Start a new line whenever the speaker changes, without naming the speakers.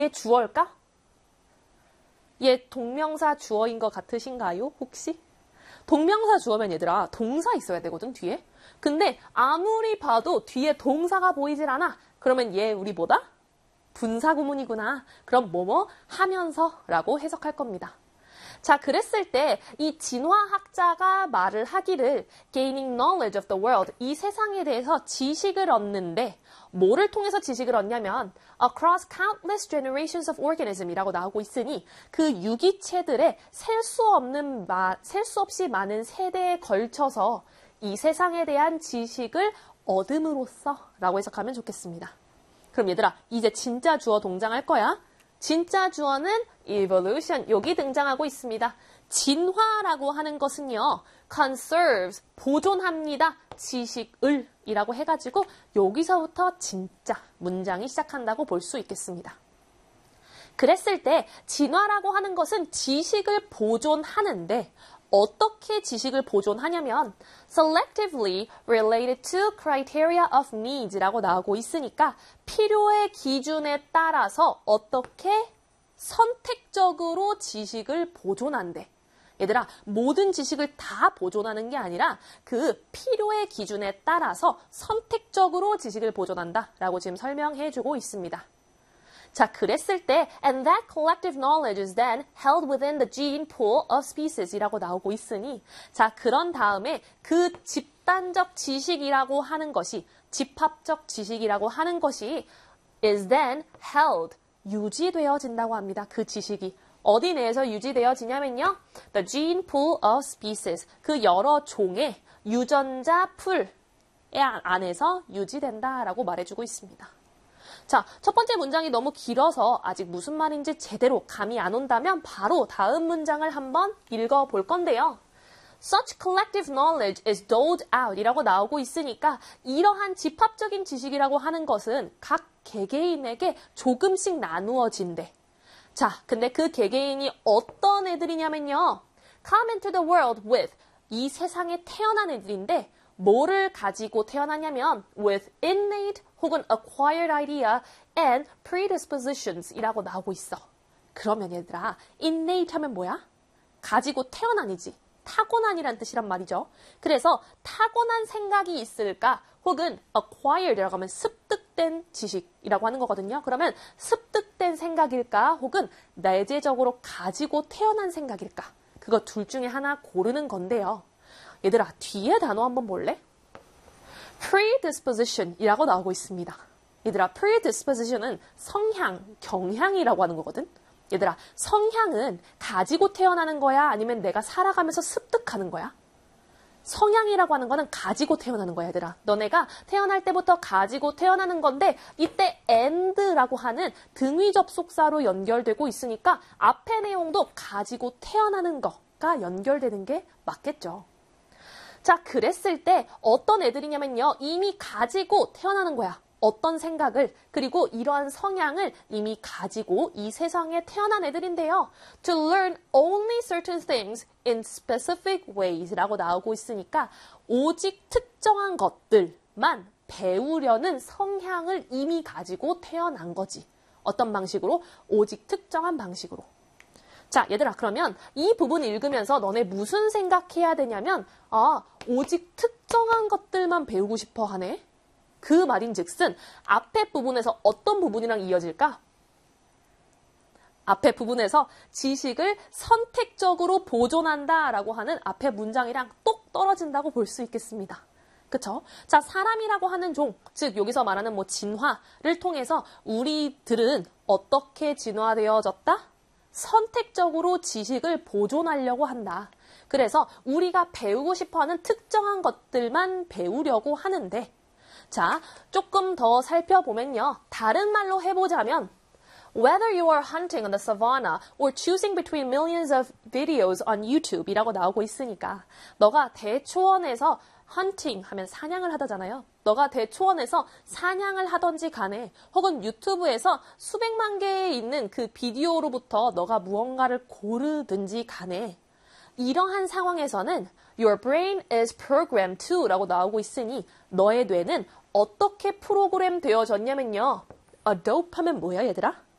주어일까? 얘 동명사 주어인 것 같으신가요? 혹시? 동명사 주어면 얘들아 동사 있어야 되거든 뒤에. 근데 아무리 봐도 뒤에 동사가 보이질 않아. 그러면 얘 우리 뭐다? 분사구문이구나. 그럼 뭐뭐 하면서 라고 해석할 겁니다. 자, 그랬을 때 이 진화학자가 말을 하기를 gaining knowledge of the world, 이 세상에 대해서 지식을 얻는데 뭐를 통해서 지식을 얻냐면 across countless generations of organism이라고 나오고 있으니 그 유기체들의 셀 수 없이 많은 세대에 걸쳐서 이 세상에 대한 지식을 얻음으로써 라고 해석하면 좋겠습니다. 그럼 얘들아, 이제 진짜 주어 등장할 거야. 진짜 주어는 evolution, 여기 등장하고 있습니다. 진화라고 하는 것은요, conserves, 보존합니다. 지식을 이라고 해가지고 여기서부터 진짜 문장이 시작한다고 볼 수 있겠습니다. 그랬을 때 진화라고 하는 것은 지식을 보존하는데 어떻게 지식을 보존하냐면 selectively related to criteria of needs라고 나오고 있으니까 필요의 기준에 따라서 어떻게 선택적으로 지식을 보존한대. 얘들아, 모든 지식을 다 보존하는 게 아니라 그 필요의 기준에 따라서 선택적으로 지식을 보존한다 라고 지금 설명해주고 있습니다. 자, 그랬을 때 and that collective knowledge is then held within the gene pool of species 이라고 나오고 있으니 자, 그런 다음에 그 집단적 지식이라고 하는 것이 집합적 지식이라고 하는 것이 is then held 유지되어진다고 합니다. 그 지식이 어디 내에서 유지되어지냐면요. The gene pool of species 그 여러 종의 유전자 풀 안에서 유지된다라고 말해주고 있습니다. 자, 첫 번째 문장이 너무 길어서 아직 무슨 말인지 제대로 감이 안 온다면 바로 다음 문장을 한번 읽어볼 건데요. Such collective knowledge is doled out 이라고 나오고 있으니까 이러한 집합적인 지식이라고 하는 것은 각 개개인에게 조금씩 나누어진대. 자, 근데 그 개개인이 어떤 애들이냐면요. Come into the world with 이 세상에 태어난 애들인데 뭐를 가지고 태어나냐면 with innate 혹은 acquired idea and predispositions 이라고 나오고 있어. 그러면 얘들아, innate 하면 뭐야? 가지고 태어난이지. 타고난이란 뜻이란 말이죠. 그래서 타고난 생각이 있을까? 혹은 acquired라고 하면 습득된 지식이라고 하는 거거든요. 그러면 습득된 생각일까? 혹은 내재적으로 가지고 태어난 생각일까? 그거 둘 중에 하나 고르는 건데요. 얘들아, 뒤에 단어 한번 볼래? predisposition이라고 나오고 있습니다. 얘들아, predisposition은 성향, 경향이라고 하는 거거든. 얘들아, 성향은 가지고 태어나는 거야? 아니면 내가 살아가면서 습득하는 거야? 성향이라고 하는 거는 가지고 태어나는 거야, 얘들아. 너네가 태어날 때부터 가지고 태어나는 건데 이때 and라고 하는 등위 접속사로 연결되고 있으니까 앞의 내용도 가지고 태어나는 거가 연결되는 게 맞겠죠. 자, 그랬을 때 어떤 애들이냐면요. 이미 가지고 태어나는 거야. 어떤 생각을, 그리고 이러한 성향을 이미 가지고 이 세상에 태어난 애들인데요. To learn only certain things in specific ways 라고 나오고 있으니까 오직 특정한 것들만 배우려는 성향을 이미 가지고 태어난 거지. 어떤 방식으로? 오직 특정한 방식으로. 자, 얘들아, 그러면 이 부분 읽으면서 너네 무슨 생각해야 되냐면 오직 특정한 것들만 배우고 싶어 하네. 그 말인즉슨 앞에 부분에서 어떤 부분이랑 이어질까? 앞에 부분에서 지식을 선택적으로 보존한다라고 하는 앞에 문장이랑 똑 떨어진다고 볼 수 있겠습니다. 그쵸? 자, 사람이라고 하는 종, 즉 여기서 말하는 진화를 통해서 우리들은 어떻게 진화되어졌다? 선택적으로 지식을 보존하려고 한다. 그래서 우리가 배우고 싶어하는 특정한 것들만 배우려고 하는데 자, 조금 더 살펴보면요. 다른 말로 해보자면 Whether you are hunting on the savannah or choosing between millions of videos on YouTube 이라고 나오고 있으니까 너가 대초원에서 hunting 하면 사냥을 하다잖아요. 너가 대초원에서 사냥을 하던지 간에 혹은 유튜브에서 수백만 개에 있는 그 비디오로부터 너가 무언가를 고르든지 간에 이러한 상황에서는 Your brain is programmed to 라고 나오고 있으니 너의 뇌는 어떻게 프로그램 되어졌냐면요. Adopt 하면 뭐야 얘들아?